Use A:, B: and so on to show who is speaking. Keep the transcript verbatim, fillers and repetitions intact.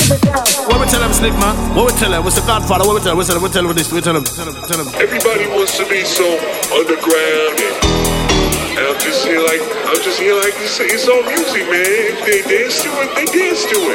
A: What we tell him, Slick man? What we tell him? What's the Godfather? What we tell him? What we tell him? What we tell him this? We tell him. Tell him. Tell him.
B: Everybody wants to be so underground, and, and I'm just here like I'm just here like it's, it's all music, man. They dance to it. They dance to it.